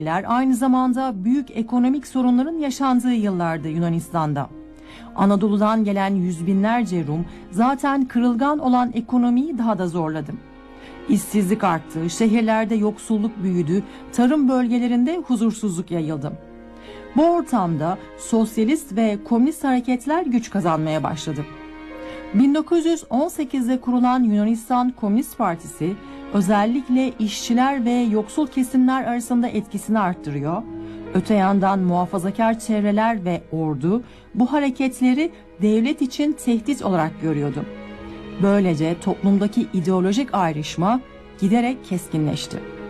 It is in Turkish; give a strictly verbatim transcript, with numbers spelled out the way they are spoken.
Aynı zamanda büyük ekonomik sorunların yaşandığı yıllardı Yunanistan'da. Anadolu'dan gelen yüz binlerce Rum zaten kırılgan olan ekonomiyi daha da zorladı. İşsizlik arttı, şehirlerde yoksulluk büyüdü, tarım bölgelerinde huzursuzluk yayıldı. Bu ortamda sosyalist ve komünist hareketler güç kazanmaya başladı. bin dokuz yüz on sekizde kurulan Yunanistan Komünist Partisi özellikle işçiler ve yoksul kesimler arasında etkisini arttırıyor. Öte yandan muhafazakar çevreler ve ordu bu hareketleri devlet için tehdit olarak görüyordu. Böylece toplumdaki ideolojik ayrışma giderek keskinleşti.